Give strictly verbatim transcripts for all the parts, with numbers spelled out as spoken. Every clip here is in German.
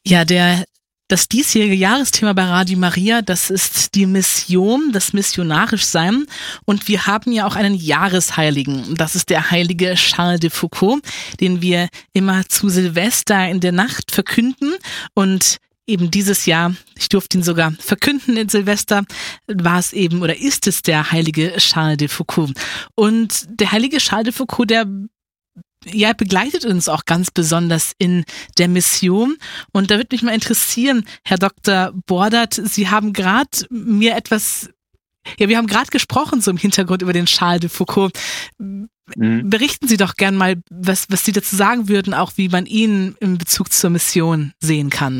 Ja, der das diesjährige Jahresthema bei Radio Maria, das ist die Mission, das Missionarischsein. Und wir haben ja auch einen Jahresheiligen. Das ist der heilige Charles de Foucauld, den wir immer zu Silvester in der Nacht verkünden. Und eben dieses Jahr, ich durfte ihn sogar verkünden in Silvester, war es eben oder ist es der heilige Charles de Foucauld. Und der heilige Charles de Foucauld, der ja, begleitet uns auch ganz besonders in der Mission. Und da würde mich mal interessieren, Herr Doktor Bordert, Sie haben gerade mir etwas, ja, wir haben gerade gesprochen so im Hintergrund über den Charles de Foucauld. Mhm. Berichten Sie doch gern mal, was, was Sie dazu sagen würden, auch wie man ihn in Bezug zur Mission sehen kann.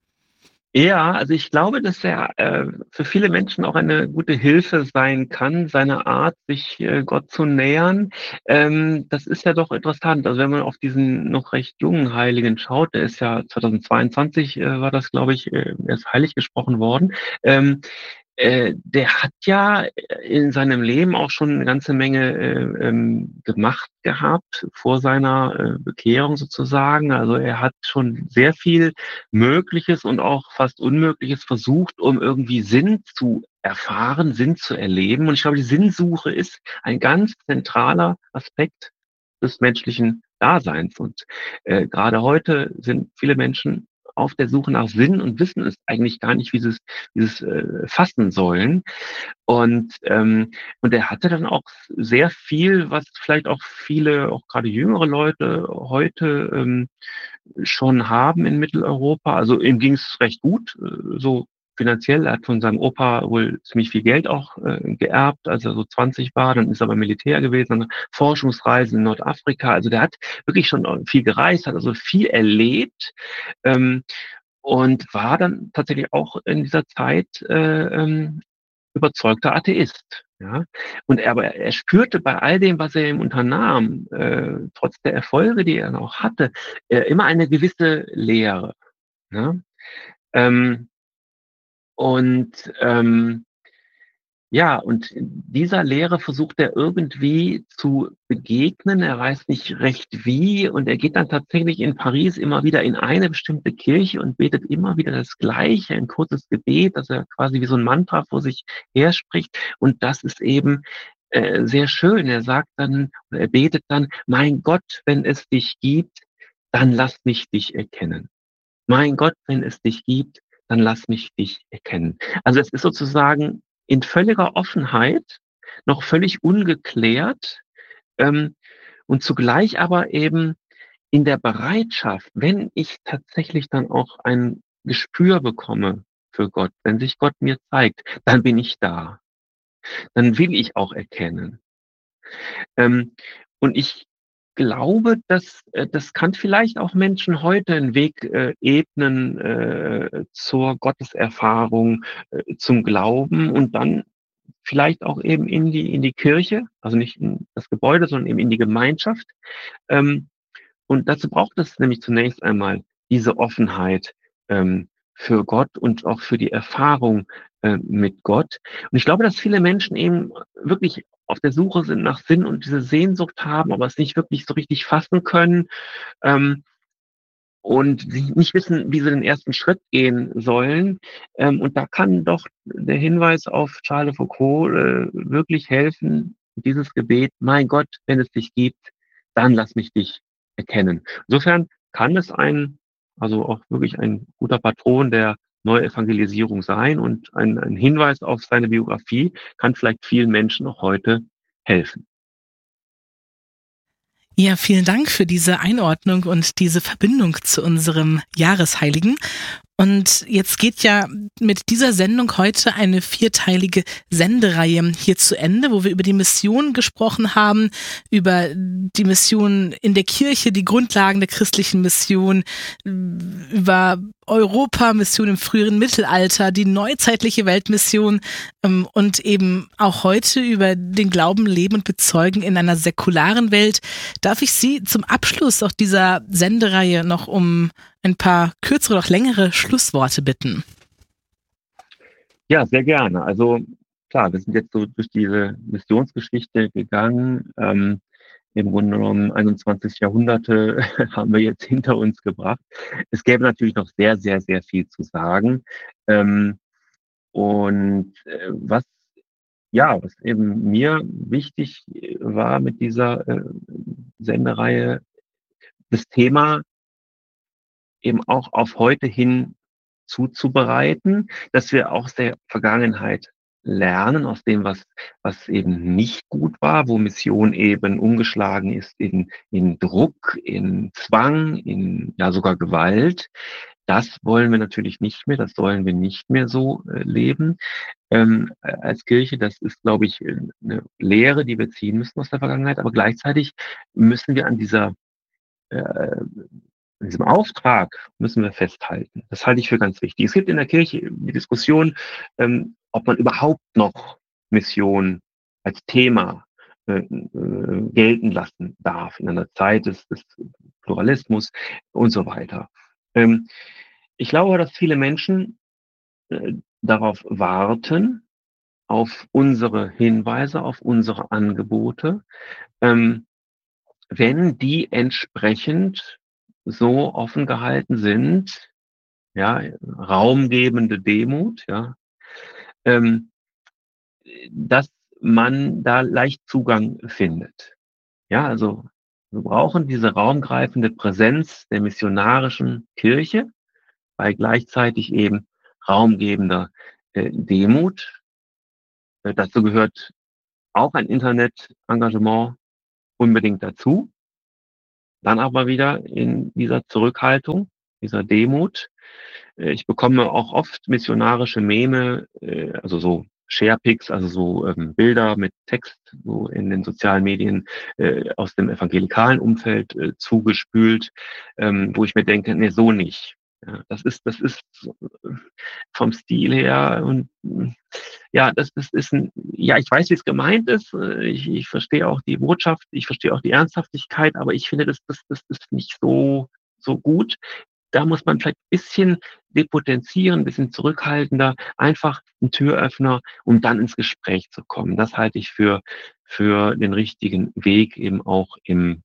Ja, also ich glaube, dass er äh, für viele Menschen auch eine gute Hilfe sein kann, seine Art, sich äh, Gott zu nähern. Ähm, das ist ja doch interessant. Also wenn man auf diesen noch recht jungen Heiligen schaut, der ist ja zweitausendzweiundzwanzig, äh, war das, glaube ich, äh, erst heilig gesprochen worden. Ähm, Äh, der hat ja in seinem Leben auch schon eine ganze Menge äh, ähm, gemacht gehabt vor seiner äh, Bekehrung sozusagen. Also er hat schon sehr viel Mögliches und auch fast Unmögliches versucht, um irgendwie Sinn zu erfahren, Sinn zu erleben. Und ich glaube, die Sinnsuche ist ein ganz zentraler Aspekt des menschlichen Daseins. Und äh, gerade heute sind viele Menschen auf der Suche nach Sinn und wissen es eigentlich gar nicht, wie sie es, wie sie es äh, fassen sollen. Und, ähm, und er hatte dann auch sehr viel, was vielleicht auch viele, auch gerade jüngere Leute heute ähm, schon haben in Mitteleuropa. Also ihm ging es recht gut, äh, so finanziell. Er hat von seinem Opa wohl ziemlich viel Geld auch äh, geerbt, als er so zwanzig war. Dann ist er beim Militär gewesen, eine Forschungsreise in Nordafrika. Also der hat wirklich schon viel gereist, hat also viel erlebt. Ähm, und war dann tatsächlich auch in dieser Zeit äh, ähm, überzeugter Atheist. Ja, und er, aber er spürte bei all dem, was er ihm unternahm, äh, trotz der Erfolge, die er noch hatte, äh, immer eine gewisse Leere. Ne? Ähm, und ähm, ja, und dieser Lehre versucht er irgendwie zu begegnen. Er weiß nicht recht wie. Und er geht dann tatsächlich in Paris immer wieder in eine bestimmte Kirche und betet immer wieder das Gleiche, ein kurzes Gebet, das er quasi wie so ein Mantra vor sich herspricht. Und das ist eben äh, sehr schön. Er sagt dann, oder er betet dann, mein Gott, wenn es dich gibt, dann lass mich dich erkennen. Mein Gott, wenn es dich gibt, dann lass mich dich erkennen. Also es ist sozusagen in völliger Offenheit, noch völlig ungeklärt, ähm, und zugleich aber eben in der Bereitschaft, wenn ich tatsächlich dann auch ein Gespür bekomme für Gott, wenn sich Gott mir zeigt, dann bin ich da. Dann will ich auch erkennen. Ähm, und ich glaube, dass äh, das kann vielleicht auch Menschen heute einen Weg äh, ebnen äh, zur Gotteserfahrung, äh, zum Glauben und dann vielleicht auch eben in die in die Kirche, also nicht in das Gebäude, sondern eben in die Gemeinschaft. Ähm, und dazu braucht es nämlich zunächst einmal diese Offenheit ähm, für Gott und auch für die Erfahrung äh, mit Gott. Und ich glaube, dass viele Menschen eben wirklich auf der Suche sind nach Sinn und diese Sehnsucht haben, aber es nicht wirklich so richtig fassen können. Ähm, und sie nicht wissen, wie sie den ersten Schritt gehen sollen. Ähm, und da kann doch der Hinweis auf Charles de Foucauld äh, wirklich helfen, dieses Gebet, mein Gott, wenn es dich gibt, dann lass mich dich erkennen. Insofern kann es ein, also auch wirklich ein guter Patron der Neuevangelisierung sein und ein, ein Hinweis auf seine Biografie kann vielleicht vielen Menschen auch heute helfen. Ja, vielen Dank für diese Einordnung und diese Verbindung zu unserem Jahresheiligen. Und jetzt geht ja mit dieser Sendung heute eine vierteilige Sendereihe hier zu Ende, wo wir über die Mission gesprochen haben, über die Mission in der Kirche, die Grundlagen der christlichen Mission, über Europa-Mission im früheren Mittelalter, die neuzeitliche Weltmission ähm, und eben auch heute über den Glauben, Leben und Bezeugen in einer säkularen Welt. Darf ich Sie zum Abschluss auch dieser Sendereihe noch um ein paar kürzere, noch längere Schlussworte bitten? Ja, sehr gerne. Also klar, wir sind jetzt so durch diese Missionsgeschichte gegangen. Ähm, im Grunde genommen einundzwanzig Jahrhunderte haben wir jetzt hinter uns gebracht. Es gäbe natürlich noch sehr, sehr, sehr viel zu sagen. Ähm, und äh, was ja, was eben mir wichtig äh, war mit dieser äh, Sendereihe, das Thema eben auch auf heute hin zuzubereiten, dass wir aus der Vergangenheit lernen, aus dem, was, was eben nicht gut war, wo Mission eben umgeschlagen ist in, in Druck, in Zwang, in ja sogar Gewalt. Das wollen wir natürlich nicht mehr, das sollen wir nicht mehr so äh, leben ähm, als Kirche. Das ist, glaube ich, eine Lehre, die wir ziehen müssen aus der Vergangenheit. Aber gleichzeitig müssen wir an dieser äh, in diesem Auftrag müssen wir festhalten. Das halte ich für ganz wichtig. Es gibt in der Kirche die Diskussion, ähm, ob man überhaupt noch Mission als Thema äh, äh, gelten lassen darf in einer Zeit des, des Pluralismus und so weiter. Ähm, ich glaube, dass viele Menschen äh, darauf warten, auf unsere Hinweise, auf unsere Angebote, ähm, wenn die entsprechend so offen gehalten sind, ja, raumgebende Demut, ja, ähm, dass man da leicht Zugang findet. Ja, also wir brauchen diese raumgreifende Präsenz der missionarischen Kirche bei gleichzeitig eben raumgebender äh, Demut. Äh, dazu gehört auch ein Internet-Engagement unbedingt dazu. Dann aber wieder in dieser Zurückhaltung, dieser Demut. Äh, ich bekomme auch oft missionarische Meme, äh, also so Sharepics, also so ähm, Bilder mit Text, so in den sozialen Medien äh, aus dem evangelikalen Umfeld äh, zugespült, ähm, wo ich mir denke, nee, so nicht. Ja, das ist, das ist äh, vom Stil her und ja, das, das ist ein, ja, ich weiß, wie es gemeint ist. Äh, Ich, ich verstehe auch die Botschaft, ich verstehe auch die Ernsthaftigkeit, aber ich finde, das, das, das ist nicht so, so gut. Da muss man vielleicht ein bisschen depotenzieren, ein bisschen zurückhaltender, einfach ein Türöffner, um dann ins Gespräch zu kommen. Das halte ich für, für den richtigen Weg, eben auch im,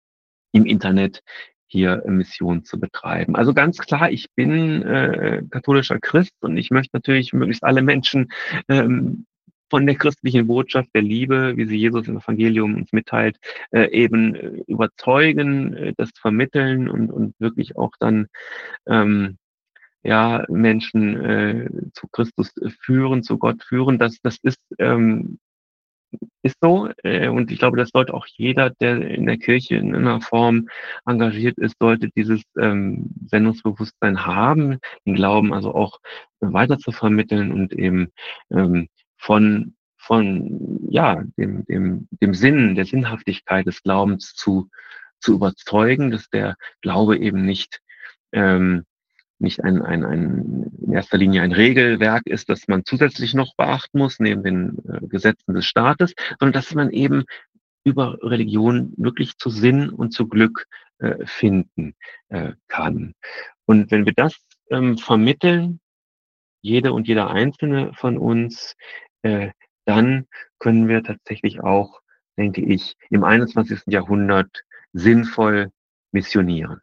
im Internet hier Mission zu betreiben. Also ganz klar, ich bin äh, katholischer Christ und ich möchte natürlich möglichst alle Menschen ähm, von der christlichen Botschaft der Liebe, wie sie Jesus im Evangelium uns mitteilt, äh, eben äh, überzeugen, äh, das vermitteln und, und wirklich auch dann ähm, ja Menschen äh, zu Christus führen, zu Gott führen. Das, das ist ähm, ist so, äh, und ich glaube, das sollte auch jeder, der in der Kirche in einer Form engagiert ist, sollte dieses ähm, Sendungsbewusstsein haben, den Glauben also auch weiter zu vermitteln und eben ähm, von von ja dem dem dem Sinn, der Sinnhaftigkeit des Glaubens zu zu überzeugen, dass der Glaube eben nicht ähm, nicht ein, ein, ein, in erster Linie ein Regelwerk ist, das man zusätzlich noch beachten muss, neben den äh, Gesetzen des Staates, sondern dass man eben über Religion wirklich zu Sinn und zu Glück äh, finden äh, kann. Und wenn wir das ähm, vermitteln, jede und jeder einzelne von uns, äh, dann können wir tatsächlich auch, denke ich, im einundzwanzigsten Jahrhundert sinnvoll missionieren.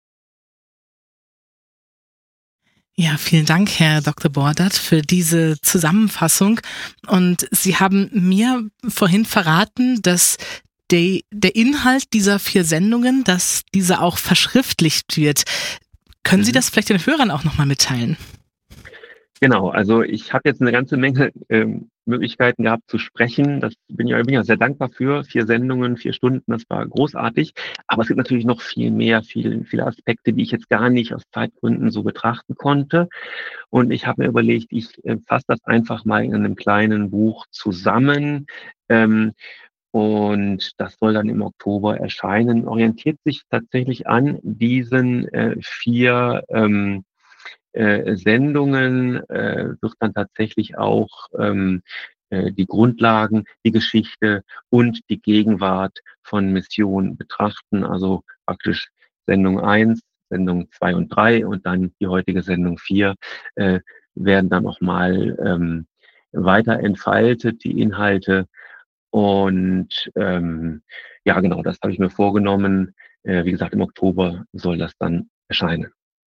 Ja, vielen Dank, Herr Doktor Bordert, für diese Zusammenfassung. Und Sie haben mir vorhin verraten, dass der, der Inhalt dieser vier Sendungen, dass diese auch verschriftlicht wird. Können Sie Mhm. das vielleicht den Hörern auch nochmal mitteilen? Genau, also ich habe jetzt eine ganze Menge ähm, Möglichkeiten gehabt zu sprechen. Das bin ich bin ja sehr dankbar für. Vier Sendungen, vier Stunden, das war großartig. Aber es gibt natürlich noch viel mehr, viel, viele Aspekte, die ich jetzt gar nicht aus Zeitgründen so betrachten konnte. Und ich habe mir überlegt, ich äh, fasse das einfach mal in einem kleinen Buch zusammen. Ähm, und das soll dann im Oktober erscheinen. Orientiert sich tatsächlich an diesen äh, vier ähm, äh, Sendungen, äh, wird dann tatsächlich auch ähm, äh, die Grundlagen, die Geschichte und die Gegenwart von Mission betrachten. Also praktisch Sendung eins, Sendung zwei und drei und dann die heutige Sendung vier äh, werden dann nochmal ähm, weiter entfaltet, die Inhalte. Und ähm, ja, genau, das habe ich mir vorgenommen. Äh, wie gesagt, im Oktober soll das dann erscheinen.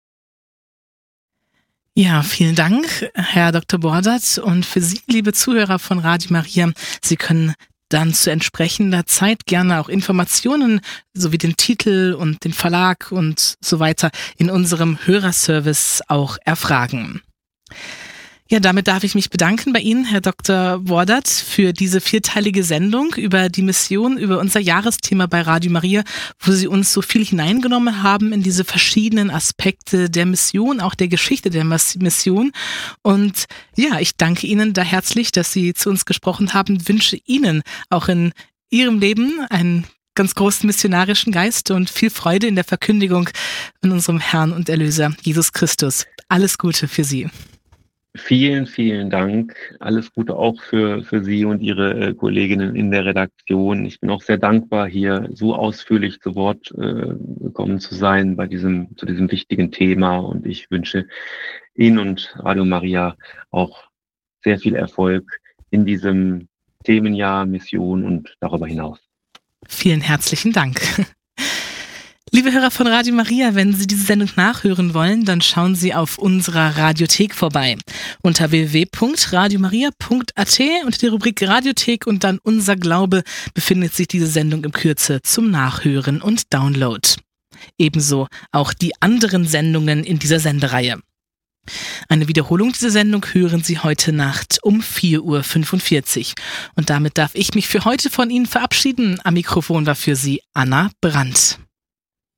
Ja, vielen Dank, Herr Doktor Bordert. Und für Sie, liebe Zuhörer von Radio Maria, Sie können dann zu entsprechender Zeit gerne auch Informationen sowie den Titel und den Verlag und so weiter in unserem Hörerservice auch erfragen. Ja, damit darf ich mich bedanken bei Ihnen, Herr Doktor Bordert, für diese vierteilige Sendung über die Mission, über unser Jahresthema bei Radio Maria, wo Sie uns so viel hineingenommen haben in diese verschiedenen Aspekte der Mission, auch der Geschichte der Mission. Und ja, ich danke Ihnen da herzlich, dass Sie zu uns gesprochen haben, wünsche Ihnen auch in Ihrem Leben einen ganz großen missionarischen Geist und viel Freude in der Verkündigung in unserem Herrn und Erlöser Jesus Christus. Alles Gute für Sie. Vielen, vielen Dank. Alles Gute auch für, für Sie und Ihre äh, Kolleginnen in der Redaktion. Ich bin auch sehr dankbar, hier so ausführlich zu Wort äh, gekommen zu sein bei diesem, zu diesem wichtigen Thema. Und ich wünsche Ihnen und Radio Maria auch sehr viel Erfolg in diesem Themenjahr Mission und darüber hinaus. Vielen herzlichen Dank. Liebe Hörer von Radio Maria, wenn Sie diese Sendung nachhören wollen, dann schauen Sie auf unserer Radiothek vorbei. Unter w w w punkt radio maria punkt a t unter der Rubrik Radiothek und dann Unser Glaube befindet sich diese Sendung in Kürze zum Nachhören und Download. Ebenso auch die anderen Sendungen in dieser Sendereihe. Eine Wiederholung dieser Sendung hören Sie heute Nacht um vier Uhr fünfundvierzig. Und damit darf ich mich für heute von Ihnen verabschieden. Am Mikrofon war für Sie Anna Brandt.